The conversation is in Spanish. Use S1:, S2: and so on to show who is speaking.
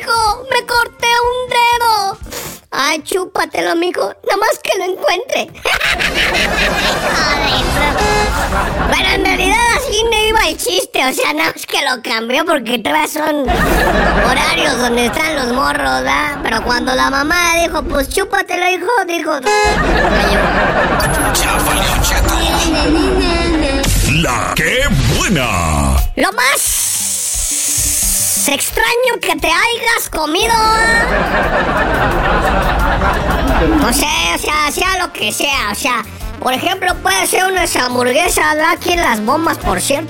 S1: mijo, me corté un dedo. Ay, chúpatelo, mijo, nada más que lo encuentre. Pero en realidad así no iba el chiste, o sea, nada más que lo cambió porque todavía son horarios donde están los morros, ¿verdad? Pero cuando la mamá dijo, pues chúpatelo, hijo, dijo...
S2: Ya valió, Cheto. La que buena.
S1: Lo más extraño que te hayas comido. No sé, o sea lo que sea, o sea, por ejemplo, puede ser unas hamburguesas, ¿verdad? Aquí en las bombas, por cierto,